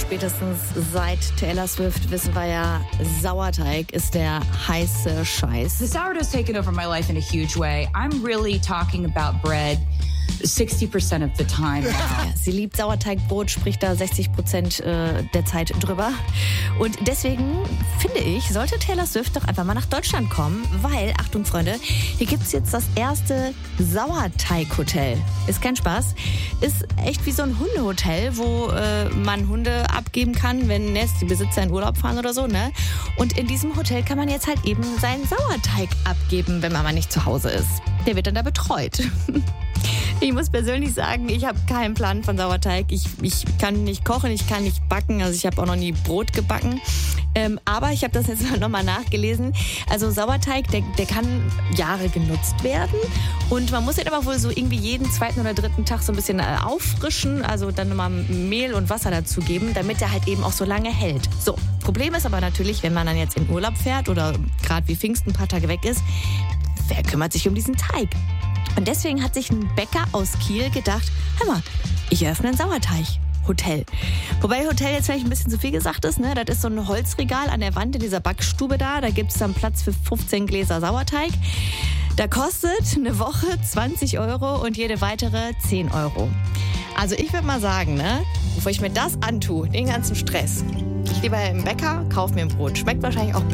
spätestens seit Taylor Swift wissen wir ja, Sauerteig ist der heiße Scheiß. The sourdough's taken over my life in a huge way. I'm really talking about bread 60% of the time now. Ja, sie liebt Sauerteigbrot, spricht da 60% der Zeit drüber. Und deswegen finde ich, sollte Taylor Swift doch einfach mal nach Deutschland kommen, weil, Achtung Freunde, hier gibt es jetzt das erste Sauerteighotel. Ist kein Spaß. Ist echt wie so ein Hundehotel, wo man Hunde abgeben kann, wenn die Besitzer in Urlaub fahren oder so, ne? Und in diesem Hotel kann man jetzt halt eben seinen Sauerteig abgeben, wenn man mal nicht zu Hause ist. Der wird dann da betreut. Ich muss persönlich sagen, ich habe keinen Plan von Sauerteig. Ich kann nicht kochen, ich kann nicht backen. Also ich habe auch noch nie Brot gebacken. Aber ich habe das jetzt nochmal nachgelesen. Also Sauerteig, der kann Jahre genutzt werden. Und man muss den aber wohl so irgendwie jeden zweiten oder dritten Tag so ein bisschen auffrischen. Also dann nochmal Mehl und Wasser dazugeben, damit der halt eben auch so lange hält. So, Problem ist aber natürlich, wenn man dann jetzt in Urlaub fährt oder gerade wie Pfingsten ein paar Tage weg ist, wer kümmert sich um diesen Teig? Und deswegen hat sich ein Bäcker aus Kiel gedacht, hör mal, ich eröffne ein Sauerteig-Hotel. Wobei Hotel jetzt vielleicht ein bisschen zu viel gesagt ist, ne? Das ist so ein Holzregal an der Wand in dieser Backstube da. Da gibt es dann Platz für 15 Gläser Sauerteig. Da kostet eine Woche 20 € und jede weitere 10 €. Also ich würde mal sagen, ne, bevor ich mir das antue, den ganzen Stress, ich gehe bei einem Bäcker, kaufe mir ein Brot. Schmeckt wahrscheinlich auch